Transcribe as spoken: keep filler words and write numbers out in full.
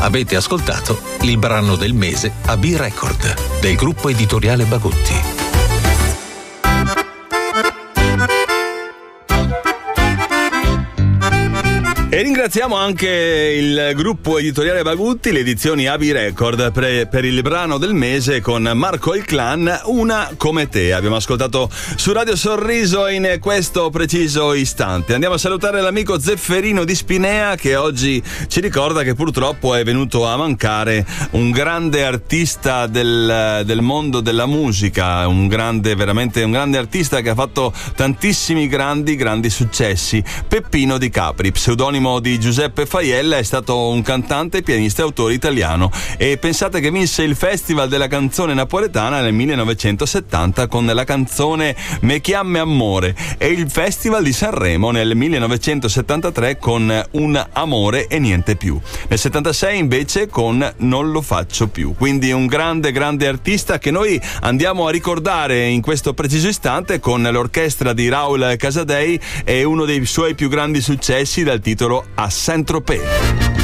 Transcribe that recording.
Avete ascoltato il brano del mese a B-Record del gruppo editoriale Bagutti. E ringraziamo anche il gruppo editoriale Bagutti, le edizioni A B Record, per, per il brano del mese con Marco il Clan, Una come te. Abbiamo ascoltato su Radio Sorriso in questo preciso istante. Andiamo a salutare l'amico Zefferino di Spinea, che oggi ci ricorda che purtroppo è venuto a mancare un grande artista del, del mondo della musica, un grande, veramente un grande artista che ha fatto tantissimi grandi, grandi successi. Peppino Di Capri, pseudonimo di Giuseppe Faiella, è stato un cantante, pianista e autore italiano, e pensate che vinse il Festival della canzone napoletana nel millenovecentosettanta con la canzone Me chiamme amore, e il Festival di Sanremo nel millenovecentosettantatré con Un amore e niente più, nel settantasei invece con Non lo faccio più. Quindi un grande grande artista che noi andiamo a ricordare in questo preciso istante con l'orchestra di Raoul Casadei e uno dei suoi più grandi successi dal titolo A Saint-Tropez.